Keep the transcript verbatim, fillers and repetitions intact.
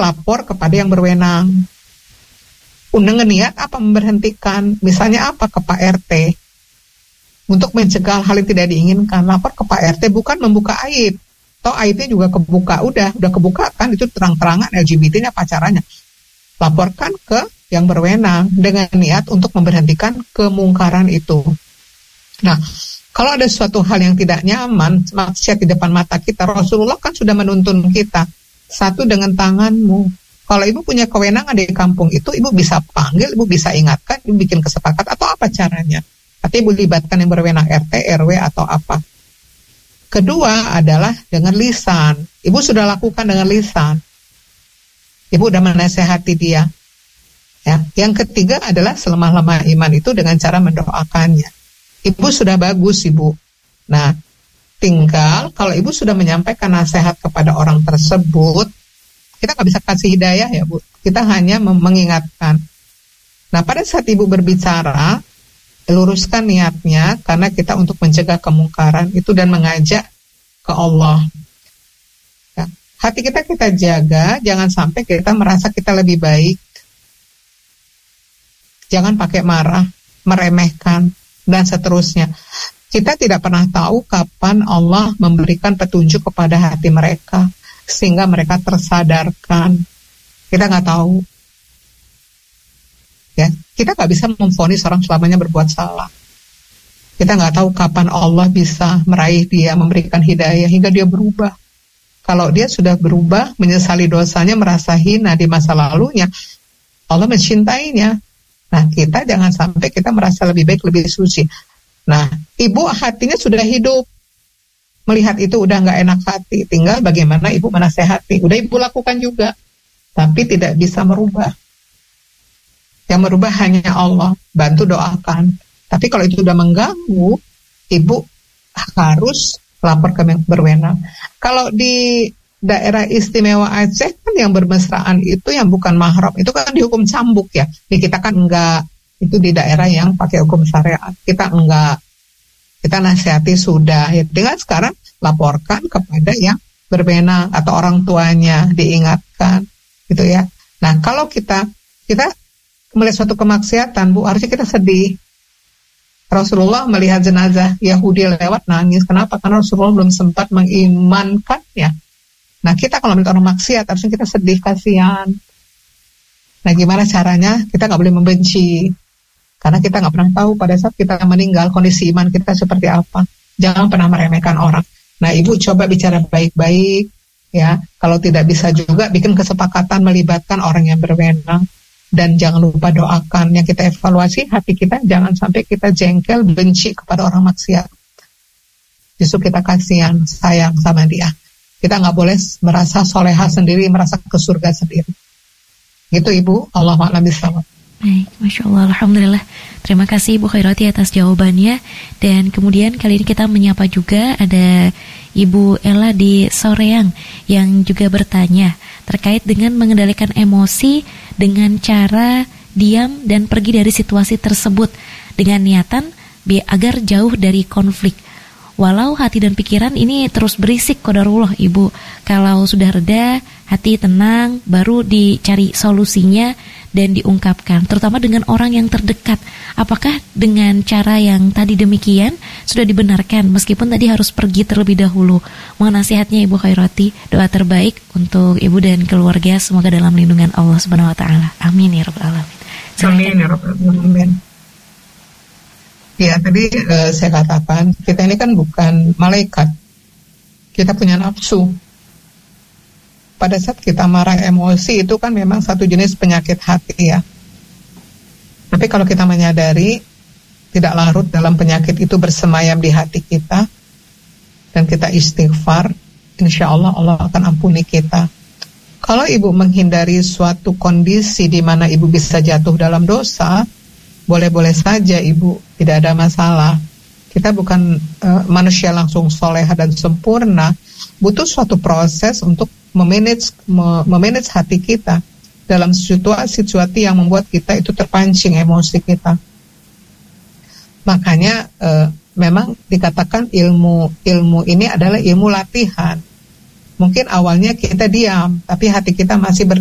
lapor kepada yang berwenang. Dengan niat apa? Memberhentikan. Misalnya apa? Ke Pak R T. Untuk mencegah hal yang tidak diinginkan. Lapor ke Pak R T bukan membuka aib. Toh aibnya juga kebuka. Udah, udah kebuka kan, itu terang-terangan L G B T-nya pacarannya. Laporkan ke yang berwenang dengan niat untuk memberhentikan kemungkaran itu. Nah, kalau ada suatu hal yang tidak nyaman, maksiat di depan mata kita, Rasulullah kan sudah menuntun kita. Satu, dengan tanganmu. Kalau ibu punya kewenangan di kampung itu, ibu bisa panggil, ibu bisa ingatkan, ibu bikin kesepakatan, atau apa caranya. Atau ibu libatkan yang berwenang R T, R W, atau apa. Kedua adalah dengan lisan. Ibu sudah lakukan dengan lisan. Ibu sudah menasehati dia. Ya. Yang ketiga adalah selemah-lemah iman itu dengan cara mendoakannya. Ibu sudah bagus, ibu. Nah, tinggal kalau ibu sudah menyampaikan nasihat kepada orang tersebut, kita nggak bisa kasih hidayah ya, Bu. Kita hanya mengingatkan. Nah, pada saat ibu berbicara, luruskan niatnya, karena kita untuk mencegah kemungkaran itu dan mengajak ke Allah. Ya. Hati kita kita jaga, jangan sampai kita merasa kita lebih baik. Jangan pakai marah, meremehkan, dan seterusnya. Kita tidak pernah tahu kapan Allah memberikan petunjuk kepada hati mereka, sehingga mereka tersadarkan. Kita nggak tahu. Ya, kita nggak bisa memvonis orang selamanya berbuat salah. Kita nggak tahu kapan Allah bisa meraih dia, memberikan hidayah hingga dia berubah. Kalau dia sudah berubah, menyesali dosanya, merasa hina di masa lalunya, Allah mencintainya. Nah, kita jangan sampai kita merasa lebih baik, lebih suci. Nah, ibu hatinya sudah hidup. Melihat itu udah nggak enak hati. Tinggal bagaimana ibu menasehati. Udah ibu lakukan juga. Tapi tidak bisa merubah. Yang merubah hanya Allah. Bantu doakan. Tapi kalau itu udah mengganggu, ibu harus lapor ke yang berwenang. Kalau di daerah istimewa Aceh kan yang bermesraan itu yang bukan mahram, itu kan dihukum cambuk ya. Di kita kan enggak, itu di daerah yang pakai hukum syariat. Kita enggak, kita nasihati sudah. Ya, dengan sekarang laporkan kepada yang berwenang atau orang tuanya, diingatkan, gitu ya. Nah, kalau kita kita melihat suatu kemaksiatan, Bu, harusnya kita sedih. Rasulullah melihat jenazah Yahudi lewat nangis. Kenapa? Karena Rasulullah belum sempat mengimankannya. Nah, kita kalau melihat orang maksiat, harusnya kita sedih, kasihan. Nah, gimana caranya? Kita nggak boleh membenci. Karena kita nggak pernah tahu pada saat kita meninggal, kondisi iman kita seperti apa. Jangan pernah meremehkan orang. Nah, ibu coba bicara baik-baik, ya. Kalau tidak bisa juga, bikin kesepakatan melibatkan orang yang berwenang. Dan jangan lupa doakan. Yang kita evaluasi, hati kita jangan sampai kita jengkel, benci kepada orang maksiat. Justru kita kasihan, sayang sama dia. Kita nggak boleh merasa soleha sendiri, merasa ke surga sendiri. Gitu Ibu, Allahu a'lam bishawab. Baik, Masya Allah, Alhamdulillah. Terima kasih Ibu Khairati atas jawabannya. Dan kemudian kali ini kita menyapa juga ada Ibu Ella di Soreang yang juga bertanya terkait dengan mengendalikan emosi dengan cara diam dan pergi dari situasi tersebut dengan niatan biar agar jauh dari konflik. Walau hati dan pikiran ini terus berisik, qadarullah Ibu. Kalau sudah reda, hati tenang, baru dicari solusinya dan diungkapkan, terutama dengan orang yang terdekat. Apakah dengan cara yang tadi demikian sudah dibenarkan, meskipun tadi harus pergi terlebih dahulu? Mohon nasihatnya Ibu Khairati, doa terbaik untuk Ibu dan keluarga, semoga dalam lindungan Allah Subhanahu wa taala. Amin ya rabbal alamin. Amin ya rabbal alamin. Ya, tadi uh, saya katakan, kita ini kan bukan malaikat. Kita punya nafsu. Pada saat kita marah, emosi, itu kan memang satu jenis penyakit hati ya. Tapi kalau kita menyadari, tidak larut dalam penyakit itu bersemayam di hati kita, dan kita istighfar, insya Allah Allah akan ampuni kita. Kalau ibu menghindari suatu kondisi di mana ibu bisa jatuh dalam dosa, boleh-boleh saja ibu, tidak ada masalah. Kita bukan uh, manusia langsung soleha dan sempurna. Butuh suatu proses untuk memanage, memanage hati kita dalam situasi-situasi yang membuat kita itu terpancing emosi kita. Makanya uh, memang dikatakan ilmu ilmu ini adalah ilmu latihan. Mungkin awalnya kita diam, tapi hati kita masih ber